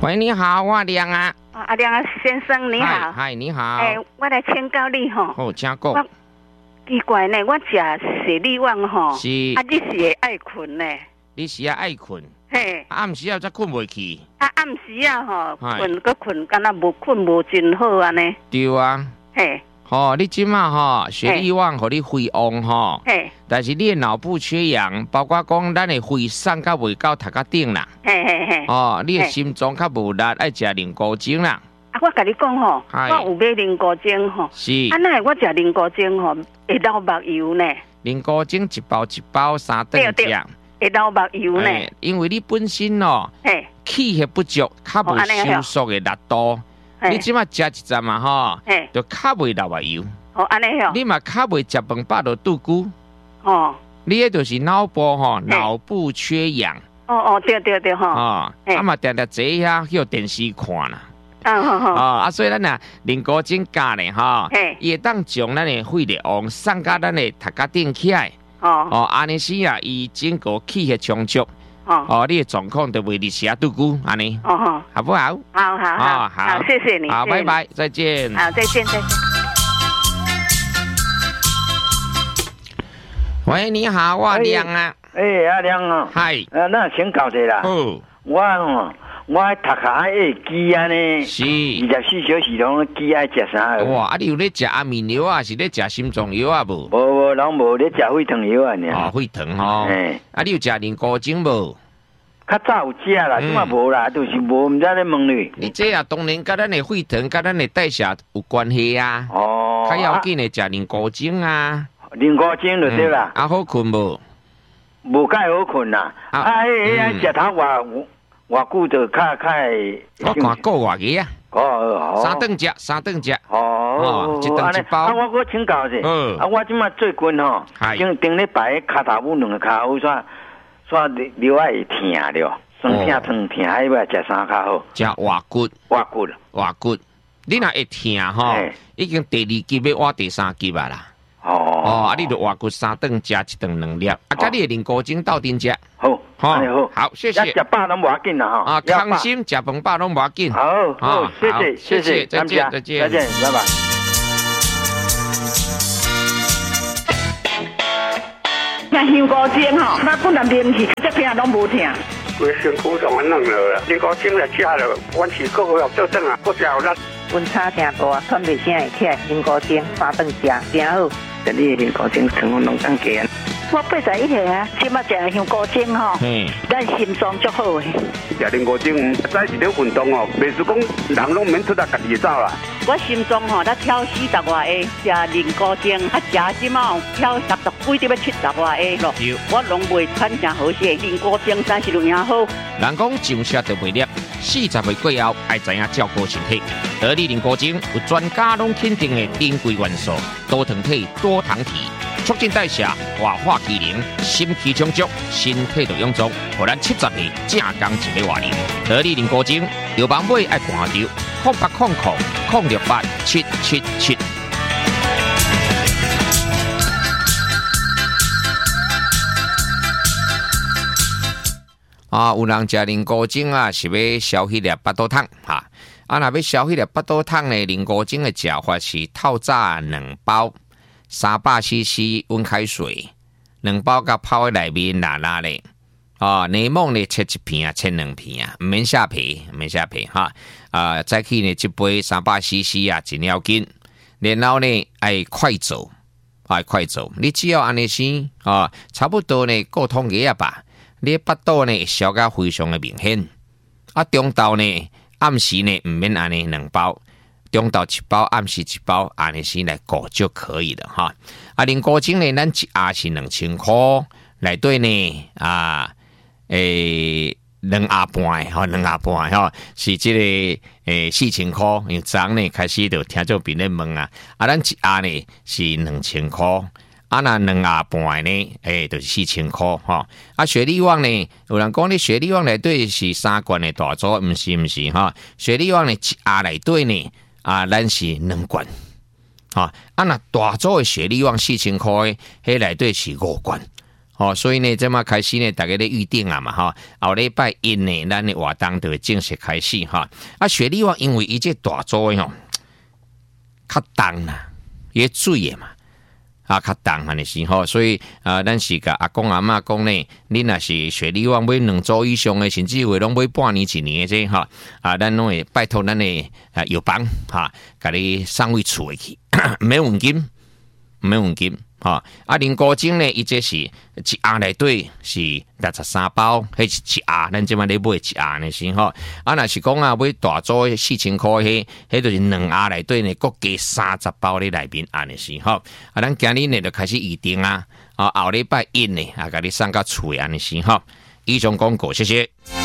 喂，你好，我亮啊。 阿亮先生你好。 嗨，你好。 我来请教你吼。 好，请讲。 奇怪呢，我食雪利旺吼， 是。 你是会爱困呢？ 你是爱困。 嘿。 暗时才困袂去。 暗时吼，困，敢若无困无真好安尼。 对啊。 嘿。 你即马雪利旺互你恢旺吼。 嘿。 但是你的脑部缺氧，包括讲咱的肺送较袂到头壳顶啦。 嘿嘿嘿。 你的心脏较无力，爱食灵菇精啦。 我甲你讲吼，我有买灵菇精吼。 是。 那我食灵菇精吼，会流目油呢。 灵菇精一包3顿食。 会流目油呢。 因为你本身气血不足，较无收缩的力度。你即马食一阵嘛就较袂流目油。 安尼吼。 你嘛较袂食饭饱就肚咕。你迄就是脑部脑部缺氧。 对嘛定定坐遐叫电视看啦。所以咱呐灵菇精加咧伊会当将咱的肺力旺送到咱的头壳顶起来。安尼时啊，伊整个气血充足。你的状况就袂离时啊肚咕安尼。好不好？ 好，谢谢你。 好，拜拜，再见。 好，再见。 喂，你好，我亮啊。 阿亮啊。 嗨。 那先搞者啦。我读下爱鸡安尼。 是。 24小时拢鸡爱食啥？ 哇，你有咧食安眠药啊？是咧食心脏药啊？无？ 无，拢无咧食血糖药啊？ 血糖吼。你有食灵菇精无？ 较早有食啦，即嘛无啦，就是无，唔知咧问你。 你这啊，当然甲咱的血糖、甲咱的代谢有关系啊。较要紧的食灵菇精啊。 灵菇精就对啦。 好困无？ 无介好困啦。食头偌久就较。 我看个月个啊。3顿食。一顿一包。 我请教者。我即马最近顶礼拜骹头拇两个骹好煞流啊会疼了，酸痛疼，迄要食啥较好？ 食活骨。你若会疼已经第2级要挖第3级啦。你就活骨3顿食，1顿2粒。甲你的灵菇精斗阵食。 好， 谢谢。 食饱拢无要紧啦放心，食饭饱拢无要紧。 好，谢谢， 再见， 拜拜。 香菇精那不能连起，这片拢无疼。 规身躯都安弄了啦，香菇精来食了，阮是个个做阵啊，我食有力。 温差真大，喘袂声会起来，香菇精3顿食，真好。 你的香菇精成分拢当加。 我81岁啊，即马食香菇精咱心脏足好诶。 食香菇精，早是咧运动袂是讲人拢免出来家己走啦。 我心脏才跳40外下，食香菇精，食即马跳60几，要70外下咯。我拢袂喘啥好势，香菇精真是有影好。 人讲上车就袂粒，40岁过后爱知影照顾身体。得力香菇精有专家拢肯定的珍贵元素，多糖体、多糖体。促进代谢、活化机能、心气充足，身体就臃肿，互咱70岁正刚一个活龄。得力香菇精，有网买爱看着0800-068-777。有人食香菇精是要消迄粒巴肚汤若要消迄粒巴肚汤呢，香菇精的食法是透早2包。300cc 温开水，2包甲泡喺内面辣咧。柠檬呢切1片切2片唔免下皮，再去呢一杯300cc真要紧。然后呢爱快走，你只要安尼先差不多呢过通个吧。你巴肚呢烧甲非常的明显。中昼呢暗时呢唔免安尼2包。中昼1包，暗时1包，安尼先来顾就可以了香菇精呢，咱一盒是2000块，内底呢2盒半是这个4000块。因为昨呢开始就听做别人问咱一盒呢是2000块，那2盒半呢，就是4000块雪利旺呢，有人讲你雪利旺内底是3罐的大组，唔是雪利旺呢一盒内底呢。咱是2罐，那大组的雪利旺4000块，迄内底是5罐， 所以呢，这么开始呢，大家咧预定啊嘛，后礼拜一呢，咱的活动就会正式开始雪梨湾因为伊这大洲的较重啦，伊水的嘛。较重安尼是所以咱是甲阿公阿嬷讲呢，恁若是雪梨湾买2组以上的，甚至会拢买半年1年的这咱拢会拜托咱的药房甲你送回厝去，没问题，没问题。人高精呢，伊这是一盒内底是63包，迄是一盒，咱即摆咧买一盒呢是若是讲买大组4000块迄就是2盒内底呢，各加30包咧内面安尼是咱今日呢就开始预定后礼拜一呢，甲你送到厝安尼是以上广告，谢谢。